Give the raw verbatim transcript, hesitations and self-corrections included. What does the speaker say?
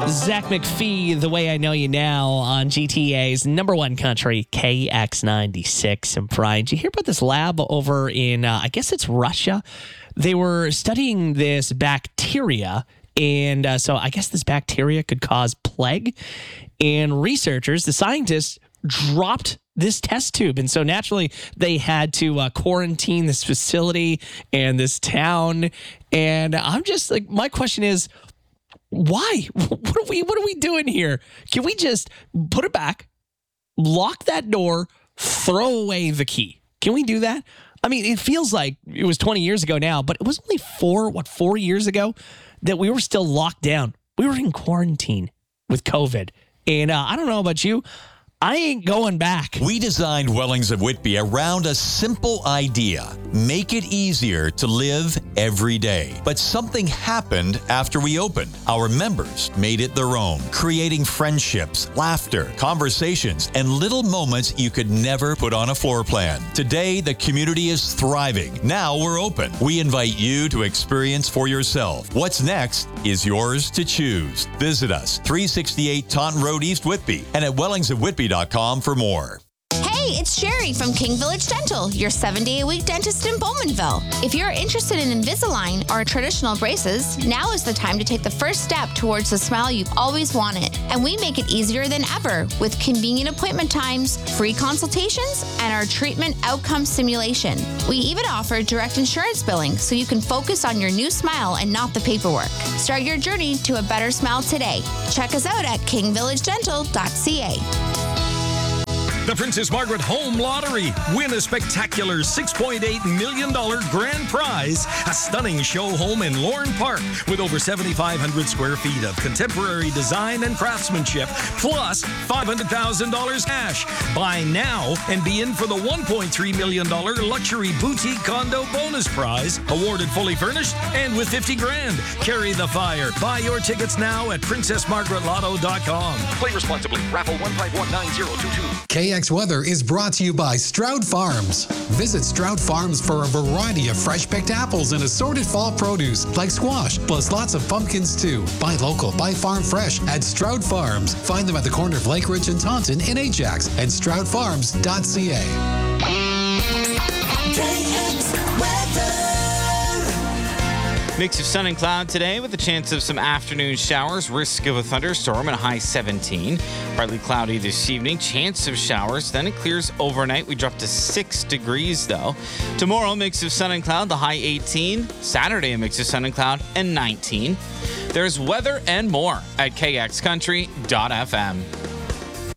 Zach McPhee, The Way I Know You Now on G T A's number one country, K X ninety-six. And Brian, did you hear about this lab over in, uh, I guess it's Russia? They were studying this bacteria, and uh, so I guess this bacteria could cause plague. And researchers, the scientists, dropped this test tube. And so naturally, they had to uh, quarantine this facility and this town. And I'm just like, my question is, why? What are we what are we doing here? Can we just put it back, lock that door, throw away the key? Can we do that? I mean, it feels like it was twenty years ago now, but it was only four, what, four years ago that we were still locked down. We were in quarantine with COVID. And uh, I don't know about you, I ain't going back. We designed Wellings of Whitby around a simple idea. Make it easier to live every day. But something happened after we opened. Our members made it their own, creating friendships, laughter, conversations, and little moments you could never put on a floor plan. Today, the community is thriving. Now we're open. We invite you to experience for yourself. What's next is yours to choose. Visit us, three sixty-eight Taunton Road, East Whitby, and at Wellings of Whitby dot com for more. Hey, it's Sherry from King Village Dental, your seven-day-a-week dentist in Bowmanville. If you're interested in Invisalign or traditional braces, now is the time to take the first step towards the smile you've always wanted. And we make it easier than ever with convenient appointment times, free consultations, and our treatment outcome simulation. We even offer direct insurance billing so you can focus on your new smile and not the paperwork. Start your journey to a better smile today. Check us out at king village dental dot c a. The Princess Margaret Home Lottery. Win a spectacular six point eight million dollars grand prize, a stunning show home in Lorne Park with over seventy-five hundred square feet of contemporary design and craftsmanship, plus five hundred thousand dollars cash. Buy now and be in for the one point three million dollars luxury boutique condo bonus prize, awarded fully furnished and with fifty grand. Carry the fire. Buy your tickets now at princess margaret lotto dot com. Play responsibly. Raffle one five one nine zero two two. K X Weather is brought to you by Stroud Farms. Visit Stroud Farms for a variety of fresh-picked apples and assorted fall produce like squash, plus lots of pumpkins too. Buy local, buy farm fresh at Stroud Farms. Find them at the corner of Lake Ridge and Taunton in Ajax and stroud farms dot c a. K X Weather. Mix of sun and cloud today with a chance of some afternoon showers, risk of a thunderstorm and a high seventeen. Partly cloudy this evening, chance of showers. Then it clears overnight. We drop to six degrees though. Tomorrow, mix of sun and cloud, the high eighteen. Saturday, a mix of sun and cloud and nineteen. There's weather and more at k x country dot f m.